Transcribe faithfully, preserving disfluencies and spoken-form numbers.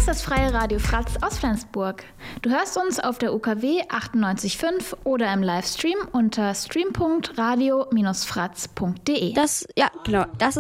ist das Freie Radio Fratz aus Flensburg. Du hörst uns auf der U K W achtundneunzig Komma fünf oder im Livestream unter stream punkt radio Bindestrich fratz punkt de. Das, ja, genau, das